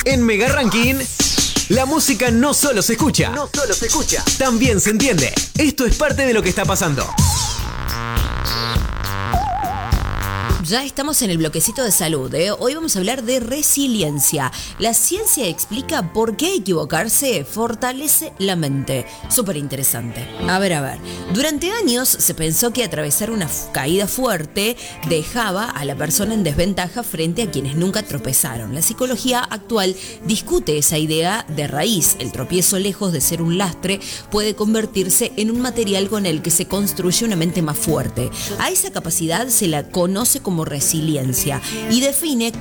En Mega Ranking, la música no solo se escucha, también se entiende. Esto es parte de lo que está pasando. Ya estamos en el bloquecito de salud, ¿eh? Hoy vamos a hablar de resiliencia. La ciencia explica por qué equivocarse fortalece la mente. Súper interesante. A ver. Durante años se pensó que atravesar una caída fuerte dejaba a la persona en desventaja frente a quienes nunca tropezaron. La psicología actual discute esa idea de raíz. El tropiezo, lejos de ser un lastre, puede convertirse en un material con el que se construye una mente más fuerte. A esa capacidad se la conoce como resiliencia y se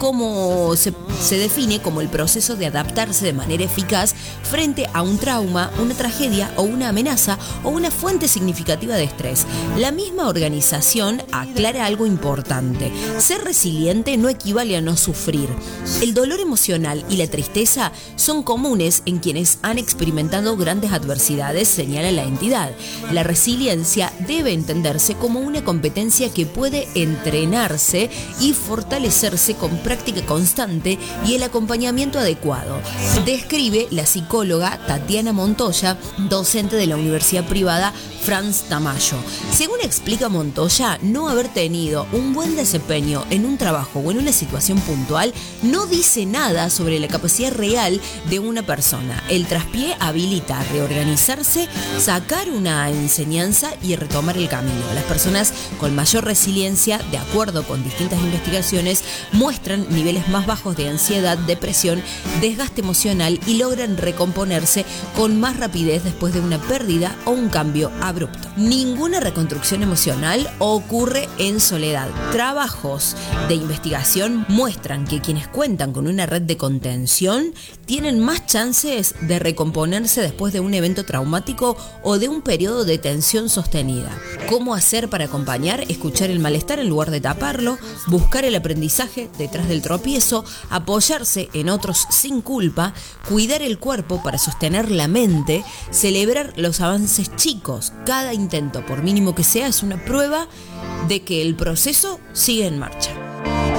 define como el proceso de adaptarse de manera eficaz frente a un trauma, una tragedia o una amenaza o una fuente significativa de estrés. La misma organización aclara algo importante: ser resiliente no equivale a no sufrir. El dolor emocional y la tristeza son comunes en quienes han experimentado grandes adversidades, señala la entidad. La resiliencia debe entenderse como una competencia que puede entrenarse y fortalecerse con práctica constante y el acompañamiento adecuado, describe la psicóloga Tatiana Montoya, docente de la Universidad Privada Franz Tamayo. Según explica Montoya, no haber tenido un buen desempeño en un trabajo o en una situación puntual no dice nada sobre la capacidad real de una persona. El traspié habilita a reorganizarse, sacar una enseñanza y retomar el camino. Las personas con mayor resiliencia, de acuerdo con distintas investigaciones, muestran niveles más bajos de ansiedad, depresión, desgaste emocional y logran recomponerse con más rapidez después de una pérdida o un cambio abrupto. Ninguna reconstrucción emocional ocurre en soledad. Trabajos de investigación muestran que quienes cuentan con una red de contención tienen más chances de recomponerse después de un evento traumático o de un periodo de tensión sostenida. ¿Cómo hacer para acompañar? Escuchar el malestar en lugar de taparlo, buscar el aprendizaje detrás del tropiezo, apoyarse en otros sin culpa, cuidar el cuerpo para sostener la mente, celebrar los avances chicos. Cada intento, por mínimo que sea, es una prueba de que el proceso sigue en marcha.